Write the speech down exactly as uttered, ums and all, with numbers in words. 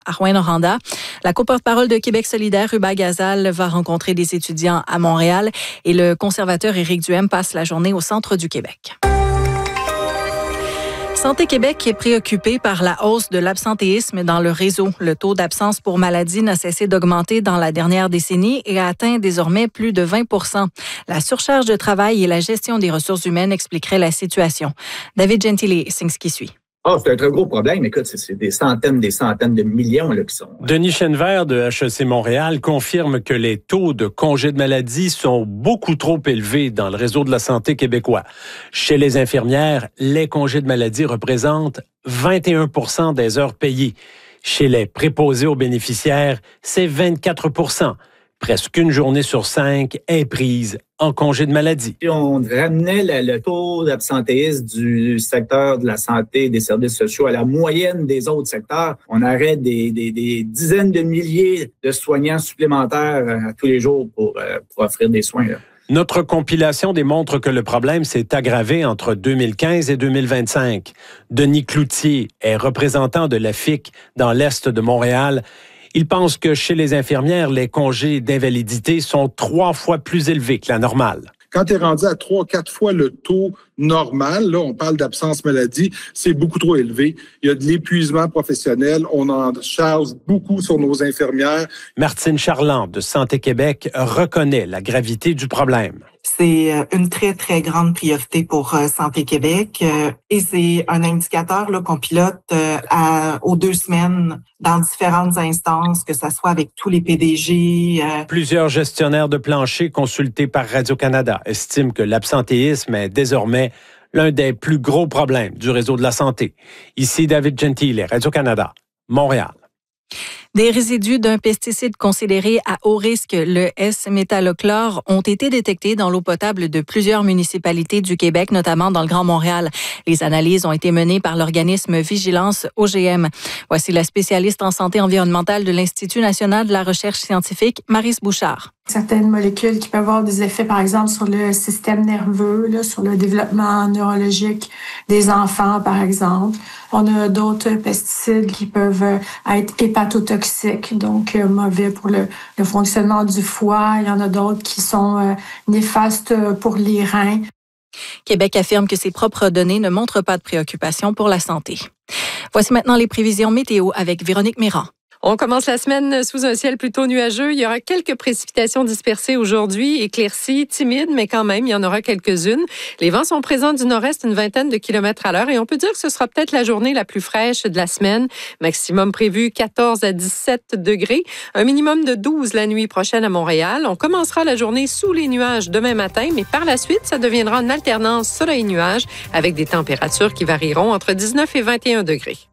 à Rouyn-Noranda. La co-porte-parole de Québec solidaire, Ruba Gazal, va rencontrer des étudiants à Montréal et le conservateur Éric Duhem passe la journée au centre du Québec. Santé Québec est préoccupé par la hausse de l'absentéisme dans le réseau. Le taux d'absence pour maladie n'a cessé d'augmenter dans la dernière décennie et a atteint désormais plus de vingt pour cent. La surcharge de travail et la gestion des ressources humaines expliqueraient la situation. David Gentile signe ce qui suit. Ah, oh, c'est un très gros problème. Écoute, c'est, c'est des centaines, des centaines de millions là, qui sont... Denis Chenevert de H E C Montréal confirme que les taux de congés de maladie sont beaucoup trop élevés dans le réseau de la santé québécois. Chez les infirmières, les congés de maladie représentent vingt et un pour cent des heures payées. Chez les préposés aux bénéficiaires, c'est vingt-quatre pour cent. Presque une journée sur cinq est prise en congé de maladie. Si on ramenait le, le taux d'absentéisme du secteur de la santé et des services sociaux à la moyenne des autres secteurs, on aurait des, des, des dizaines de milliers de soignants supplémentaires à tous les jours pour, pour offrir des soins. Là. Notre compilation démontre que le problème s'est aggravé entre deux mille quinze et deux mille vingt-cinq. Denis Cloutier est représentant de la F I C dans l'Est de Montréal. Il pense que chez les infirmières, les congés d'invalidité sont trois fois plus élevés que la normale. Quand tu es rendu à trois, quatre fois le taux normal, là, on parle d'absence maladie, c'est beaucoup trop élevé. Il y a de l'épuisement professionnel, on en charge beaucoup sur nos infirmières. Martine Charland de Santé Québec reconnaît la gravité du problème. C'est une très, très grande priorité pour Santé Québec euh, et c'est un indicateur là, qu'on pilote euh, à, aux deux semaines dans différentes instances, que ce soit avec tous les P D G. Euh... Plusieurs gestionnaires de plancher consultés par Radio-Canada estiment que l'absentéisme est désormais l'un des plus gros problèmes du réseau de la santé. Ici David Gentile, Radio-Canada, Montréal. Des résidus d'un pesticide considéré à haut risque, le S-métallochlore, ont été détectés dans l'eau potable de plusieurs municipalités du Québec, notamment dans le Grand Montréal. Les analyses ont été menées par l'organisme Vigilance O G M. Voici la spécialiste en santé environnementale de l'Institut national de la recherche scientifique, Maryse Bouchard. Certaines molécules qui peuvent avoir des effets, par exemple, sur le système nerveux, là, sur le développement neurologique des enfants, par exemple. On a d'autres pesticides qui peuvent être hépatotoxiques, donc euh, mauvais pour le, le fonctionnement du foie. Il y en a d'autres qui sont euh, néfastes pour les reins. Québec affirme que ses propres données ne montrent pas de préoccupation pour la santé. Voici maintenant les prévisions météo avec Véronique Méran. On commence la semaine sous un ciel plutôt nuageux. Il y aura quelques précipitations dispersées aujourd'hui, éclaircies, timides, mais quand même, il y en aura quelques-unes. Les vents sont présents du nord-est une vingtaine de kilomètres à l'heure et on peut dire que ce sera peut-être la journée la plus fraîche de la semaine. Maximum prévu quatorze à dix-sept degrés, un minimum de douze la nuit prochaine à Montréal. On commencera la journée sous les nuages demain matin, mais par la suite, ça deviendra une alternance soleil-nuages avec des températures qui varieront entre dix-neuf et vingt et un degrés.